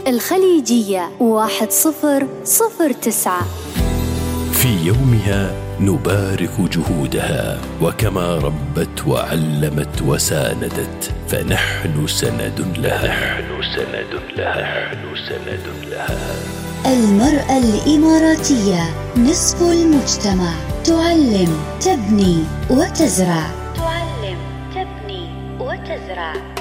الخليجية 1009. في يومها نبارك جهودها، وكما ربت وعلمت وساندت فنحن سند لها. المرأة الإماراتية نصف المجتمع، تعلم، تبني وتزرع.